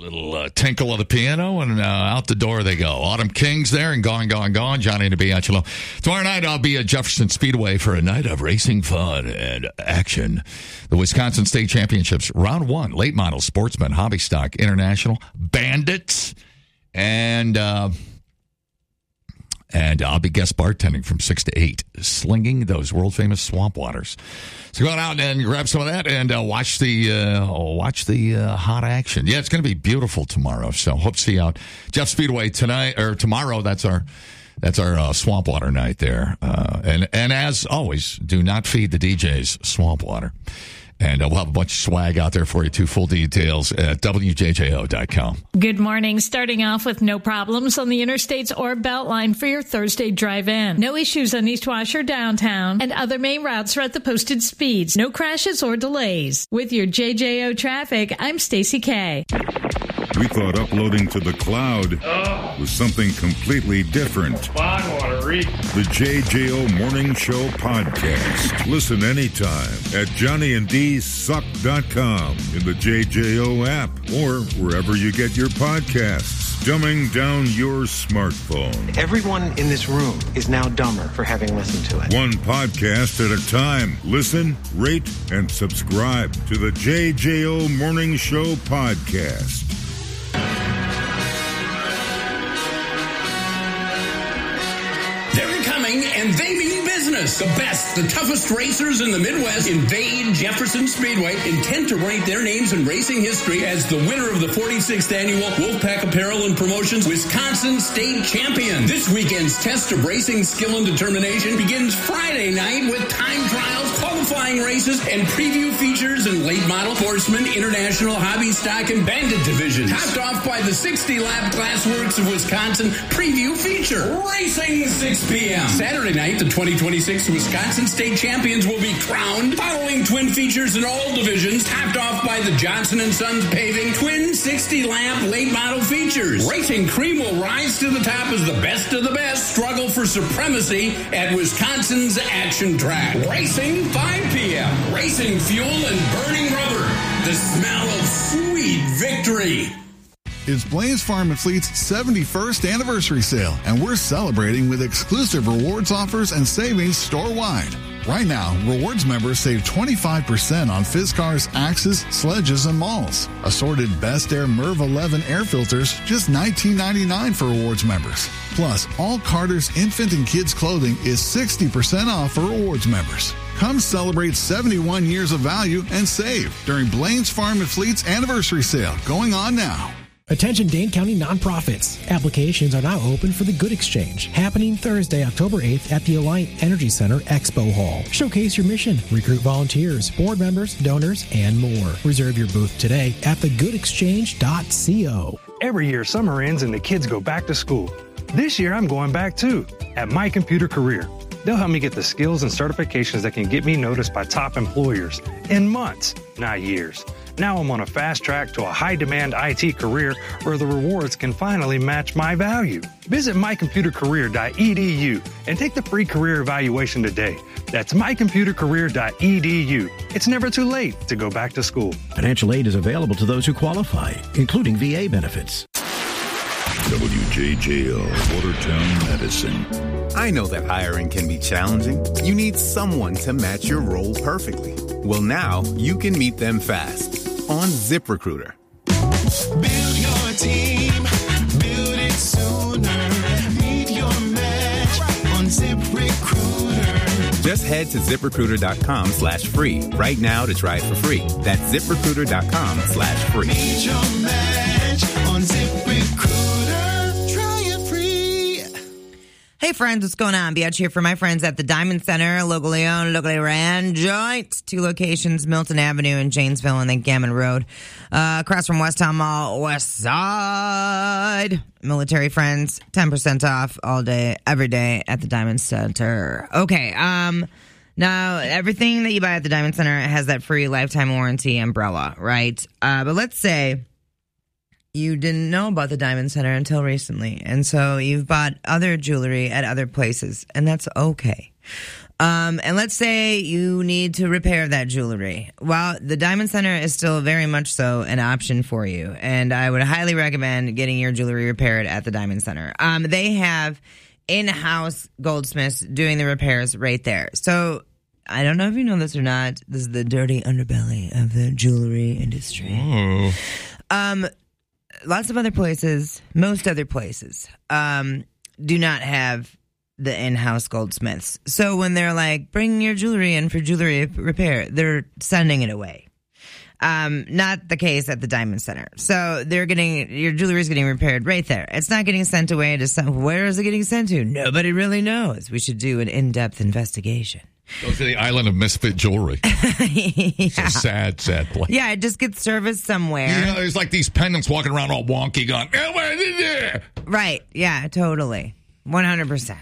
little tinkle of the piano, and out the door they go. Autumn King's there, and Gone, Gone, Gone. Johnny DiBiagelo. Tomorrow night I'll be at Jefferson Speedway for a night of racing fun and action. The Wisconsin State Championships, Round 1, Late Model, Sportsman, Hobby Stock, International, Bandits, and I'll be guest bartending from 6 to 8, slinging those world-famous swamp waters. So go out and grab some of that and watch the hot action. Yeah, it's going to be beautiful tomorrow. So hope to see you out Jeff Speedway tonight or tomorrow. That's our swamp water night there. And as always, do not feed the DJs swamp water. And we'll have a bunch of swag out there for you, too. Full details at WJJO.com. Good morning. Starting off with no problems on the interstates or Beltline for your Thursday drive-in. No issues on East Wash or downtown. And other main routes are at the posted speeds. No crashes or delays. With your JJO traffic, I'm Stacey K. We thought uploading to the cloud was something completely different. The JJO Morning Show Podcast. Listen anytime at JohnnyandDSuck.com, in the JJO app, or wherever you get your podcasts. Dumbing down your smartphone. Everyone in this room is now dumber for having listened to it. One podcast at a time. Listen, rate, and subscribe to the JJO Morning Show Podcast. They're coming, and they mean business. The best, the toughest racers in the Midwest invade Jefferson Speedway, intent to write their names in racing history as the winner of the 46th annual Wolfpack Apparel and Promotions Wisconsin State Champion. This weekend's test of racing skill and determination begins Friday night with time trials, qualifying races, and preview features in late model, Horseman, International, Hobby Stock, and Bandit divisions. Topped off by the 60-lap Glassworks of Wisconsin preview feature, Racing 6 p.m. Saturday night, the 2026 Wisconsin State Champions will be crowned, following twin features in all divisions, topped off by the Johnson & Sons Paving twin 60-lap late model features. Racing Cream will rise to the top as the best of the best struggle for supremacy at Wisconsin's action track. Racing 5 p.m. Racing fuel and burning rubber. The smell of sweet victory. It's Blaine's Farm and Fleet's 71st anniversary sale, and we're celebrating with exclusive rewards offers and savings store-wide. Right now, rewards members save 25% on Fiskars, Axes, Sledges, and Malls. Assorted Best Air MERV 11 air filters, just $19.99 for rewards members. Plus, all Carter's infant and kids clothing is 60% off for rewards members. Come celebrate 71 years of value and save during Blaine's Farm and Fleet's anniversary sale, going on now. Attention Dane County nonprofits. Applications are now open for the Good Exchange, happening Thursday, October 8th at the Alliant Energy Center Expo Hall. Showcase your mission, recruit volunteers, board members, donors, and more. Reserve your booth today at thegoodexchange.co. Every year, summer ends and the kids go back to school. This year, I'm going back too, at My Computer Career. They'll help me get the skills and certifications that can get me noticed by top employers in months, not years. Now I'm on a fast track to a high-demand IT career where the rewards can finally match my value. Visit mycomputercareer.edu and take the free career evaluation today. That's mycomputercareer.edu. It's never too late to go back to school. Financial aid is available to those who qualify, including VA benefits. WJJO, Watertown, Medicine. I know that hiring can be challenging. You need someone to match your role perfectly. Well, now you can meet them fast on ZipRecruiter. Build your team, build it sooner. Meet your match on ZipRecruiter. Just head to ZipRecruiter.com/free right now to try it for free. That's ZipRecruiter.com/free. Meet your match on ZipRecruiter. Try it free. Hey friends, what's going on? Biatch here for my friends at the Diamond Center, locally owned, locally ran joints. 2 locations, Milton Avenue in Janesville and then Gammon Road. Across from Westtown Mall, West Side. Military friends, 10% off all day, every day at the Diamond Center. Okay, now everything that you buy at the Diamond Center has that free lifetime warranty umbrella, right? But let's say you didn't know about the Diamond Center until recently, and so you've bought other jewelry at other places, and that's okay. And let's say you need to repair that jewelry. Well, the Diamond Center is still very much so an option for you. And I would highly recommend getting your jewelry repaired at the Diamond Center. They have in-house goldsmiths doing the repairs right there. So I don't know if you know this or not. This is the dirty underbelly of the jewelry industry. Lots of other places, most other places, do not have the in-house goldsmiths. So when they're like, bring your jewelry in for jewelry repair, they're sending it away. Not the case at the Diamond Center. So your jewelry is getting repaired right there. It's not getting sent away to where is it getting sent to? Nobody really knows. We should do an in-depth investigation. Go to the island of misfit jewelry. It's a sad, sad place. Yeah, it just gets serviced somewhere. You know, there's like these pendants walking around all wonky going, right, yeah, totally. 100%.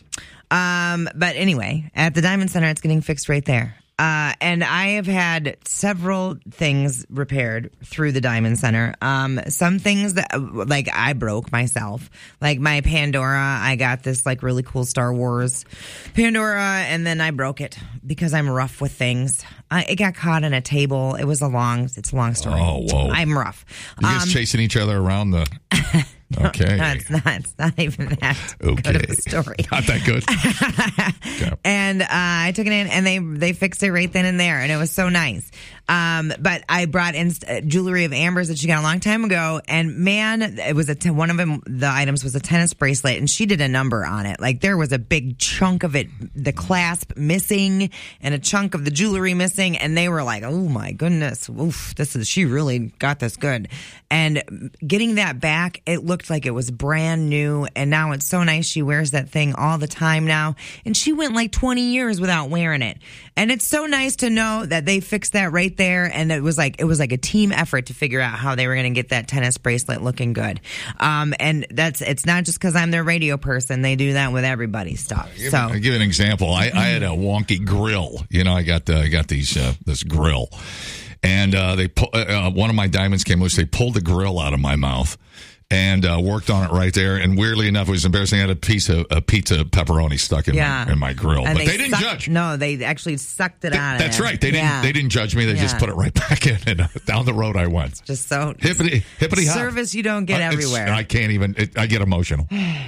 But anyway, at the Diamond Center, it's getting fixed right there. And I have had several things repaired through the Diamond Center. Some things that, like, I broke myself. Like my Pandora, I got this, like, really cool Star Wars Pandora, and then I broke it because I'm rough with things. It got caught in a table. It's a long story. Oh, whoa. I'm rough. You just chasing each other around the... Okay. No, it's not even that good of a story. Not that good. Okay. And I took it in, and they fixed it right then and there, and it was so nice. But I brought in jewelry of Amber's that she got a long time ago, and man, it was one of them. The items was a tennis bracelet, and she did a number on it. Like there was a big chunk of it, the clasp missing, and a chunk of the jewelry missing, and they were like, "Oh my goodness, oof, she really got this good." And getting that back, it looked like it was brand new, and now it's so nice. She wears that thing all the time now, and she went like 20 years without wearing it. And it's so nice to know that they fixed that right there, and it was like a team effort to figure out how they were going to get that tennis bracelet looking good. And it's not just because I'm their radio person; they do that with everybody's stuff. I'll give an example. I had a wonky grill. You know, I got this grill. And one of my diamonds came loose. They pulled the grill out of my mouth and worked on it right there. And weirdly enough, it was embarrassing. I had a piece of pizza pepperoni stuck in my grill. And but they didn't judge. No, they actually sucked it out of That's right. They didn't judge me. They just put it right back in, and down the road I went. It's just so hippity hop. Service you don't get everywhere. I can't even. I get emotional.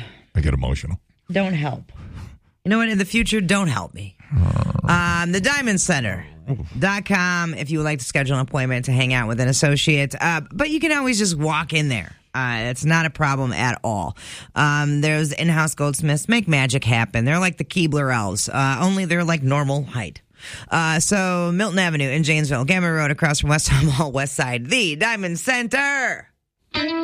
Don't help. You know what? In the future, don't help me. The Diamond Center.com if you would like to schedule an appointment to hang out with an associate. But you can always just walk in there. It's not a problem at all. There's in-house goldsmiths make magic happen. They're like the Keebler elves, only they're like normal height. So Milton Avenue in Janesville, Gamma Road across from West Mall, West Side, the Diamond Center.